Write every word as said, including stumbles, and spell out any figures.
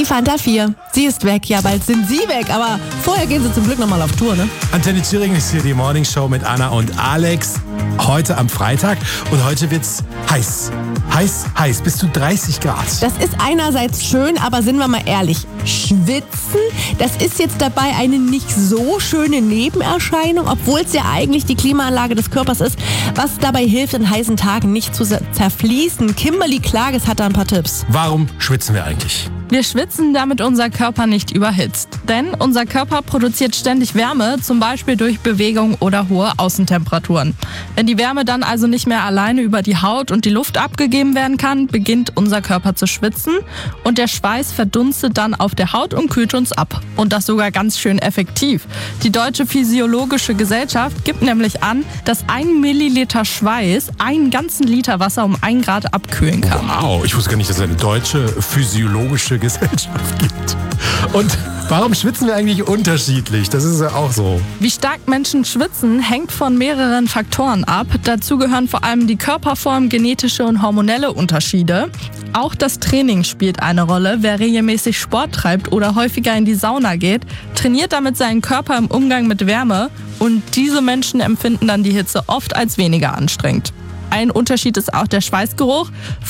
Die Fanta vier. Sie ist weg. Ja, bald sind Sie weg. Aber vorher gehen Sie zum Glück nochmal auf Tour, ne? Antenne Thüringen ist hier die Morning Show mit Anna und Alex. Heute am Freitag. Und heute wird's heiß. Heiß, heiß. Bis zu dreißig Grad. Das ist einerseits schön, aber sind wir mal ehrlich. Schwitzen, das ist jetzt dabei eine nicht so schöne Nebenerscheinung, obwohl es ja eigentlich die Klimaanlage des Körpers ist, was dabei hilft, in heißen Tagen nicht zu zerfließen. Kimberly Klages hat da ein paar Tipps. Warum schwitzen wir eigentlich? Wir schwitzen, damit unser Körper nicht überhitzt. Denn unser Körper produziert ständig Wärme, zum Beispiel durch Bewegung oder hohe Außentemperaturen. Wenn die Wärme dann also nicht mehr alleine über die Haut und die Luft abgegeben werden kann, beginnt unser Körper zu schwitzen und der Schweiß verdunstet dann auf der Haut und kühlt uns ab. Und das sogar ganz schön effektiv. Die Deutsche Physiologische Gesellschaft gibt nämlich an, dass ein Milliliter Schweiß einen ganzen Liter Wasser um ein Grad abkühlen kann. Wow, ich wusste gar nicht, dass es eine deutsche physiologische Gesellschaft gibt. Und warum schwitzen wir eigentlich unterschiedlich? Das ist ja auch so. Wie stark Menschen schwitzen, hängt von mehreren Faktoren ab. Dazu gehören vor allem die Körperform, genetische und hormonelle Unterschiede. Auch das Training spielt eine Rolle. Wer regelmäßig Sport treibt oder häufiger in die Sauna geht, trainiert damit seinen Körper im Umgang mit Wärme. Und diese Menschen empfinden dann die Hitze oft als weniger anstrengend. Ein Unterschied ist auch der Schweißgeruch.